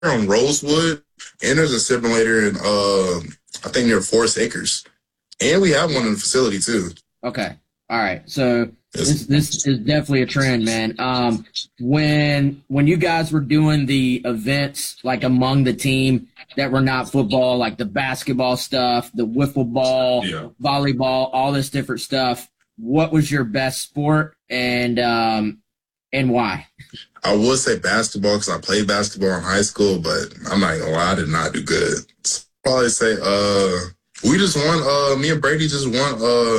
on Rosewood, and there's a simulator in I think near Forest Acres, and we have one in the facility too. Okay, all right. So this is definitely a trend, man. When you guys were doing the events like among the team that were not football, like the basketball stuff, the wiffle ball, volleyball, all this different stuff, what was your best sport and why? I would say basketball because I played basketball in high school, but I'm not gonna lie, I did not do good. So probably say we just won. Me and Brady just won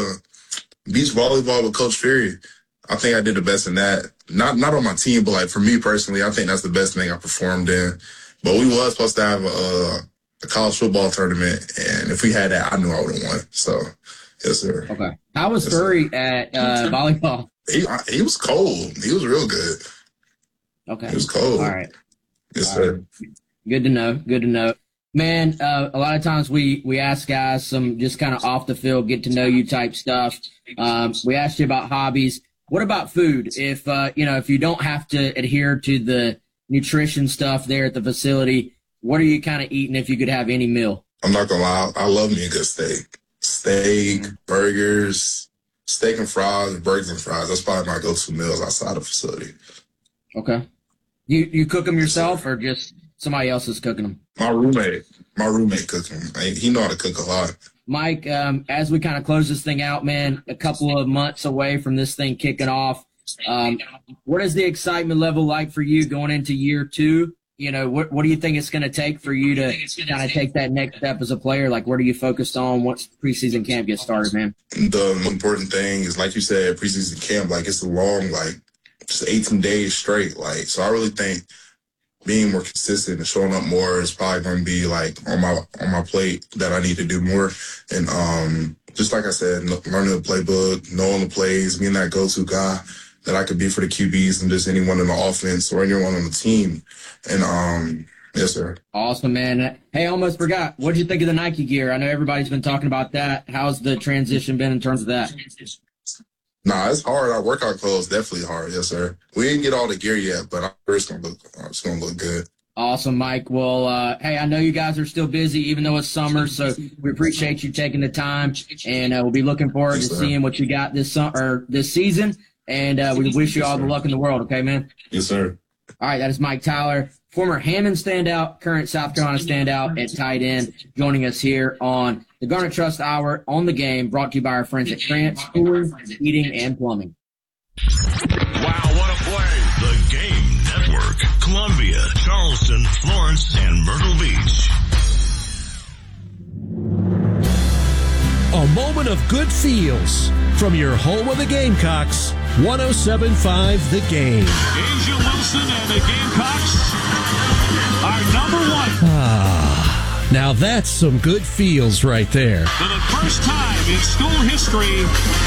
beach volleyball with Coach Fury. I think I did the best in that. Not on my team, but like for me personally, I think that's the best thing I performed in. But we was supposed to have a college football tournament, and if we had that, I knew I would have won. So yes, sir. Okay. How was Fury at volleyball? He was cold. He was real good. Okay. It was cold. All right. Yes, sir. Good to know. Good to know. Man, a lot of times we ask guys some just kind of off the field, get to know you type stuff. We asked you about hobbies. What about food? If you don't have to adhere to the nutrition stuff there at the facility, what are you kind of eating if you could have any meal? I'm not gonna lie. I love me a good steak. Steak, burgers, steak and fries, burgers and fries. That's probably my go-to meals outside the facility. Okay. You cook them yourself or just somebody else is cooking them? My roommate cooks them. He know how to cook a lot. Mike, as we kind of close this thing out, man, a couple of months away from this thing kicking off, what is the excitement level like for you going into year 2? What do you think it's going to take for you to kind of take that next step as a player? Like, what are you focused on once preseason camp gets started, man? The important thing is, like you said, preseason camp, like it's a long, just 18 days straight. So I really think being more consistent and showing up more is probably going to be on my plate that I need to do more. And just like I said, learning the playbook, knowing the plays, being that go-to guy that I could be for the QBs and just anyone in the offense or anyone on the team. And yes, sir. Awesome, man. Hey, I almost forgot. What'd you think of the Nike gear? I know everybody's been talking about that. How's the transition been in terms of that? Nah, it's hard. Our workout clothes definitely hard. Yes, sir. We didn't get all the gear yet, but I'm sure it's gonna look good. Awesome, Mike. Well, hey, I know you guys are still busy, even though it's summer. So we appreciate you taking the time, and we'll be looking forward to seeing what you got this season. And we wish you all the luck in the world. Okay, man. Yes, sir. All right, that is Mike Tyler, former Hammond standout, current South Carolina standout at tight end, joining us here on the Garnet Trust Hour on the Game, brought to you by our friends at Krantz Cooling, Heating, and Plumbing. Wow, what a play. The Game Network, Columbia, Charleston, Florence, and Myrtle Beach. A moment of good feels from your home of the Gamecocks, 107.5 The Game. Asia Wilson and the Gamecocks are #1. Now that's some good feels right there. For the first time in school history,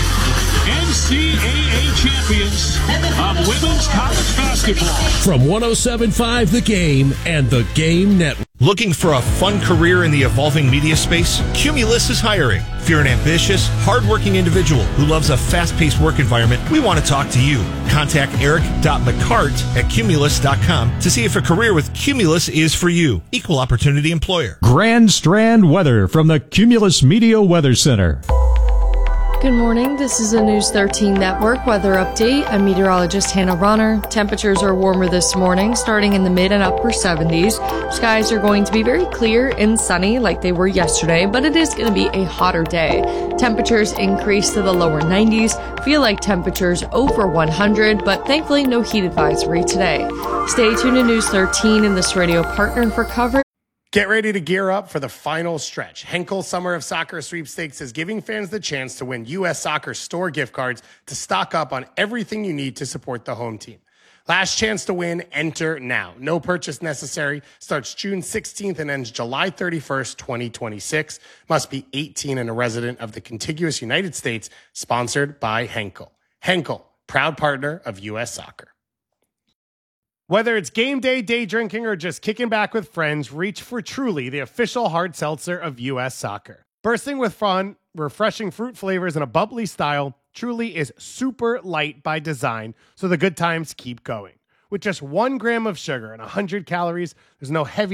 NCAA champions of women's college basketball. From 107.5 The Game and The Game Network. Looking for a fun career in the evolving media space? Cumulus is hiring. If you're an ambitious, hardworking individual who loves a fast-paced work environment, we want to talk to you. Contact eric.mccart at cumulus.com to see if a career with Cumulus is for you. Equal opportunity employer. Grand Strand weather from the Cumulus Media Weather Center. Good morning. This is the News 13 Network weather update. I'm meteorologist Hannah Runner. Temperatures are warmer this morning, starting in the mid and upper 70s. Skies are going to be very clear and sunny like they were yesterday, but it is going to be a hotter day. Temperatures increase to the lower 90s. Feel like temperatures over 100, but thankfully no heat advisory today. Stay tuned to News 13 and this radio partner for coverage. Get ready to gear up for the final stretch. Henkel Summer of Soccer Sweepstakes is giving fans the chance to win U.S. Soccer store gift cards to stock up on everything you need to support the home team. Last chance to win, enter now. No purchase necessary. Starts June 16th and ends July 31st, 2026. Must be 18 and a resident of the contiguous United States. Sponsored by Henkel. Henkel, proud partner of U.S. Soccer. Whether it's game day, day drinking, or just kicking back with friends, reach for Truly, the official hard seltzer of U.S. Soccer. Bursting with fun, refreshing fruit flavors, and a bubbly style, Truly is super light by design, so the good times keep going. With just 1 gram of sugar and 100 calories, there's no heavy